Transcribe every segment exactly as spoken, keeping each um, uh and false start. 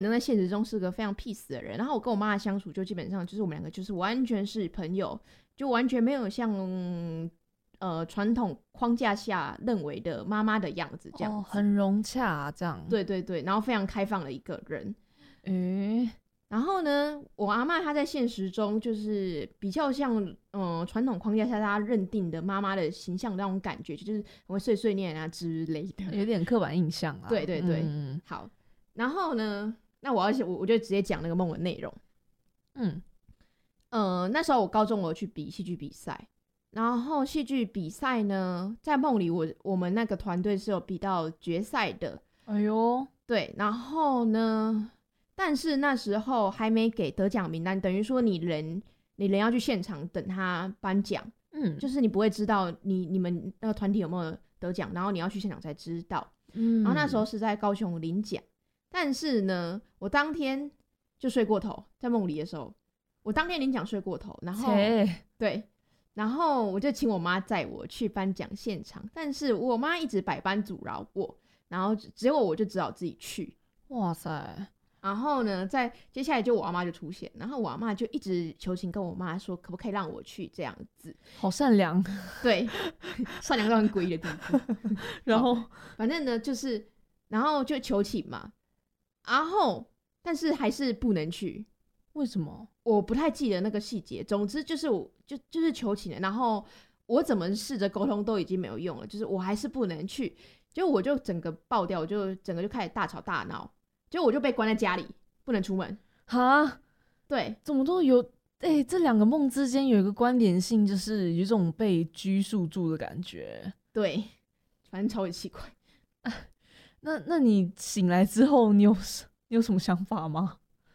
在现实中是个非常 peace 的人，然后我跟我妈的相处就基本上就是我们两个就是完全是朋友，就完全没有像呃传统框架下认为的妈妈的样子这样子、 哦、很融洽、啊、这样。 对对对，然后非常开放的一个人。 诶、 然后呢，我阿嬷她在现实中就是比较像嗯传统框架下大家认定的妈妈的形象那种感觉，就是很会碎碎念啊之类的， 有点刻板印象啊。 对对对、 嗯、 好，然后呢，那我要我我就直接讲那个梦的内容。嗯，呃，那时候我高中我有去比戏剧比赛，然后戏剧比赛呢，在梦里我我们那个团队是有比到决赛的。 哎呦， 对，然后呢，但是那时候还没给得奖名单，等于说你人你人要去现场等他颁奖， 嗯， 就是你不会知道你你们那个团体有没有得奖，然后你要去现场才知道。 嗯， 然后那时候是在高雄领奖，但是呢，我当天就睡过头，在梦里的时候，我当天领奖睡过头，然后对，然后我就请我妈载我去颁奖现场，但是我妈一直百般阻挠我，然后只有我就只好自己去。 哇塞！ 然后呢，在接下来就我阿妈就出现，然后我阿妈就一直求情跟我妈说，可不可以让我去这样子？ 好善良， 对，善良到很诡异的地步。 然后反正呢，就是然后就求情嘛，然后但是还是不能去。 为什么？ 我不太记得那个细节。总之就是我就就是求情了，然后我怎么试着沟通都已经没有用了，就是我还是不能去。就我就整个爆掉，我就整个就开始大吵大闹。就我就被关在家里，不能出门。 哈， 对， 怎么都有哎、欸，这两个梦之间有一个关联性，就是有一种被拘束住的感觉。 对，反正超级奇怪。 啊、那那你醒来之后，你有你有什么想法吗？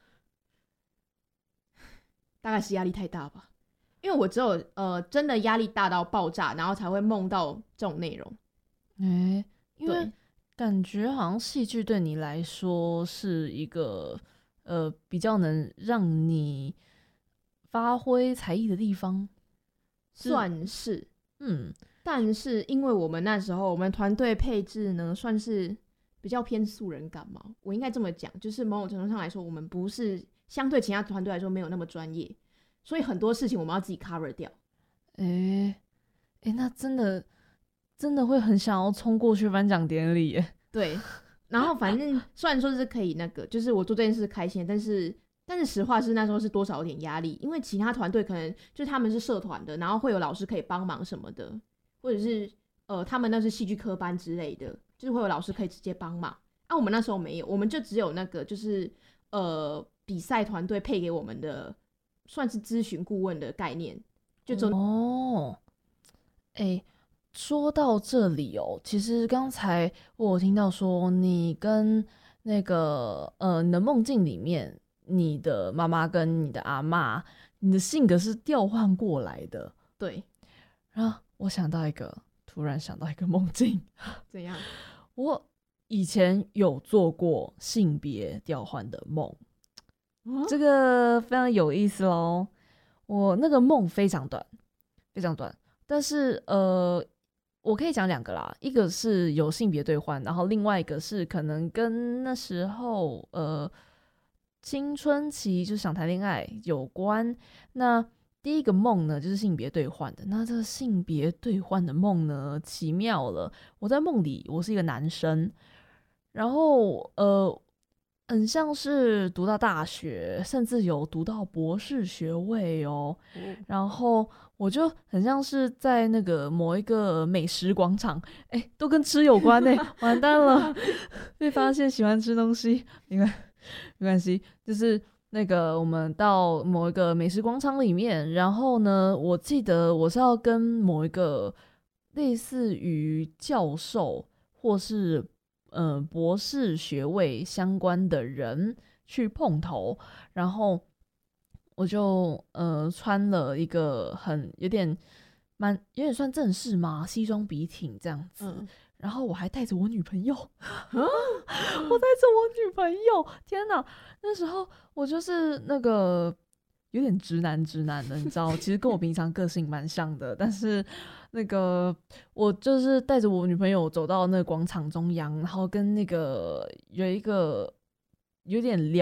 大概是压力太大吧，因为我只有呃真的压力大到爆炸，然后才会梦到这种内容。 哎、欸，因为感觉好像戏剧对你来说是一个呃比较能让你发挥才艺的地方， 算是。 嗯， 但是因为我们那时候我们团队配置呢，算是比较偏素人感嘛，我应该这么讲，就是某种程度上来说，我们不是相对其他团队来说没有那么专业，所以很多事情我们要自己 cover 掉。 哎、欸、哎、欸，那真的。真的会很想要冲过去颁奖典礼耶。 对，然后反正虽然说是可以那个，就是我做这件事开心，但是但是实话是那时候是多少有点压力，因为其他团队可能就是他们是社团的，然后会有老师可以帮忙什么的，或者是呃他们那是戏剧科班之类的，就是会有老师可以直接帮忙。啊，我们那时候没有，我们就只有那个就是呃比赛团队配给我们的，算是咨询顾问的概念，就只有哦，哎、欸。说到这里哦，其实刚才我有听到说你跟那个呃你的梦境里面，你的妈妈跟你的阿嬷，你的性格是调换过来的。 对， 然后我想到一个，突然想到一个梦境， 怎样？ 我以前有做过性别调换的梦， 嗯、 这个非常有意思咯。我那个梦非常短，非常短，但是呃。我可以讲两个啦，一个是有性别兑换，然后另外一个是可能跟那时候呃青春期就想谈恋爱有关。那第一个梦呢，就是性别兑换的。那这个性别兑换的梦呢，奇妙了。我在梦里我是一个男生，然后呃很像是读到大学，甚至有读到博士学位哦。嗯、然后我就很像是在那个某一个美食广场，哎、欸，都跟吃有关哎、欸，完蛋了，被发现喜欢吃东西，没关没关系，就是那个我们到某一个美食广场里面，然后呢，我记得我是要跟某一个类似于教授或是呃博士学位相关的人去碰头，然后我就呃穿了一个很有点蛮有点算正式吗？西装笔挺这样子，嗯、然后我还带着我女朋友，我带着我女朋友，天哪！那时候我就是那个有点直男直男的，你知道，其实跟我平常个性蛮像的，但是那个我就是带着我女朋友走到那个广场中央，然后跟那个有一个有点聊。